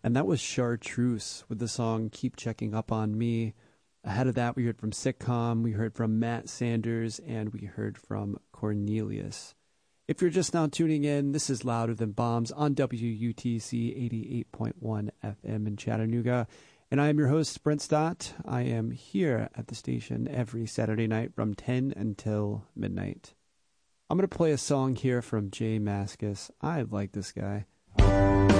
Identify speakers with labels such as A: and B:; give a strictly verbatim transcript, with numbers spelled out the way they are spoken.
A: And that was Chartreuse with the song Keep Checking Up on Me. Ahead of that, we heard from Sitcom, we heard from Matt Sanders, and we heard from Cornelius. If you're just now tuning in, this is Louder Than Bombs on W U T C eighty-eight point one F M in Chattanooga. And I am your host, Brent Stott. I am here at the station every Saturday night from ten until midnight. I'm going to play a song here from Jay Mascis. I like this guy.